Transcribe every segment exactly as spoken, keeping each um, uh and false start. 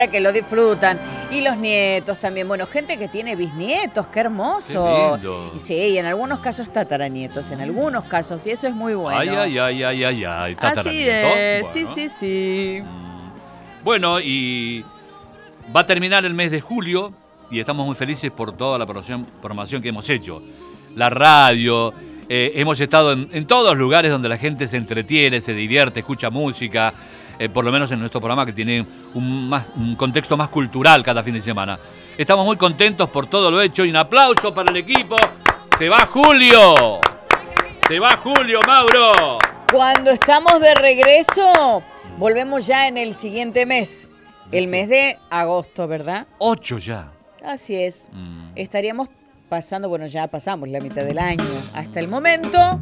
que lo disfrutan. Y los nietos también. Bueno, gente que tiene bisnietos, qué hermoso. Qué lindo. Y sí, y en algunos casos tataranietos, en algunos casos, y eso es muy bueno. Ay, ay, ay, ay, ay, ay. Así es, Bueno. sí, sí, sí. Bueno, y va a terminar el mes de julio y estamos muy felices por toda la promoción, promoción que hemos hecho. La radio, eh, hemos estado en, en todos los lugares donde la gente se entretiene, se divierte, escucha música. Eh, por lo menos en nuestro programa que tiene un, más, un contexto más cultural cada fin de semana. Estamos muy contentos por todo lo hecho y un aplauso para el equipo. ¡Se va Julio! ¡Se va Julio, Mauro! Cuando estamos de regreso, volvemos ya en el siguiente mes, el mes de agosto, ¿verdad? Ocho ya. Así es. Mm. Estaríamos pasando, bueno, ya pasamos la mitad del año hasta el momento.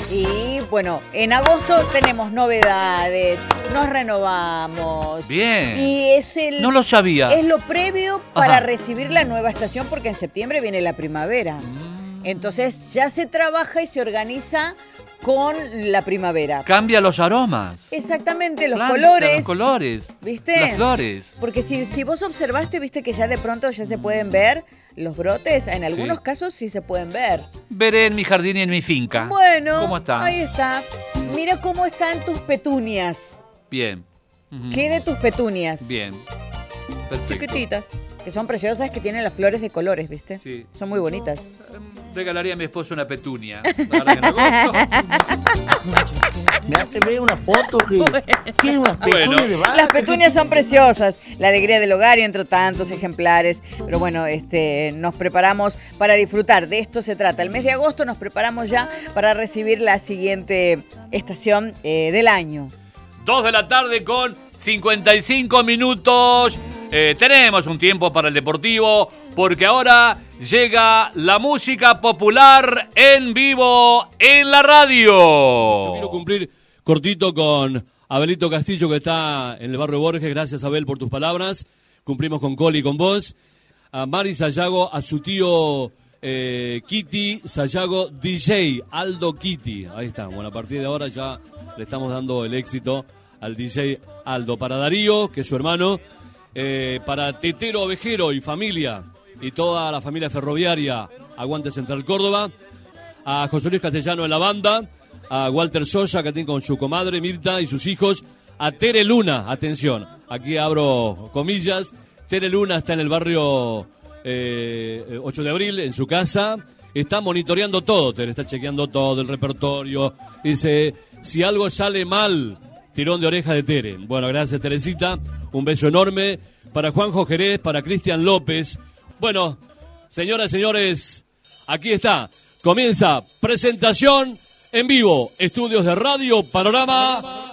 Y bueno, en agosto tenemos novedades, nos renovamos. Bien. Y es el, no lo sabía. Es lo previo para Ajá. recibir la nueva estación porque en septiembre viene la primavera. Mm. Entonces ya se trabaja y se organiza con la primavera. Cambia los aromas. Exactamente, los Planta, colores. Los colores. ¿Viste? Las flores. Porque si, si vos observaste, viste que ya de pronto ya se pueden ver los brotes. En algunos Sí. casos sí se pueden ver. Veré en mi jardín y en mi finca. Bueno, ¿Cómo está? ahí está. Mira cómo están tus petunias. Bien. Ujú. ¿Qué de tus petunias? Bien. Perfecto. Chiquititas. Que son preciosas, que tienen las flores de colores, ¿viste? Sí. Son muy bonitas. Regalaría a mi esposo una petunia. Ahora que en agosto. Me hace ver una foto que tiene unas petunias Bueno. de vaca. Las petunias son preciosas, la alegría del hogar y entre tantos ejemplares. Pero bueno, este, nos preparamos para disfrutar. De esto se trata. El mes de agosto nos preparamos ya para recibir la siguiente estación eh, del año. Dos de la tarde con cincuenta y cinco minutos. Eh, tenemos un tiempo para el deportivo porque ahora llega la música popular en vivo en la radio. Yo quiero cumplir cortito con Abelito Castillo, que está en el barrio Borges. Gracias, Abel, por tus palabras. Cumplimos con Coli y con vos. A Mari Sayago, a su tío eh, Kitty Sayago, D J Aldo Kitty. Ahí está. Bueno, a partir de ahora ya le estamos dando el éxito al D J Aldo. Para Darío, que es su hermano. Eh, para Tetero Ovejero y familia. Y toda la familia ferroviaria. Aguante Central Córdoba. A José Luis Castellano en la banda. A Walter Sosa, que tiene con su comadre Mirta y sus hijos. A Tere Luna, atención, aquí abro comillas. Tere Luna está en el barrio eh, ocho de abril, en su casa. Está monitoreando todo, Tere, está chequeando todo, el repertorio. Dice, si algo sale mal, tirón de oreja de Tere. Bueno, gracias, Teresita. Un beso enorme para Juanjo Jerez, para Cristian López. Bueno, señoras y señores, aquí está. Comienza presentación en vivo, estudios de Radio Panorama.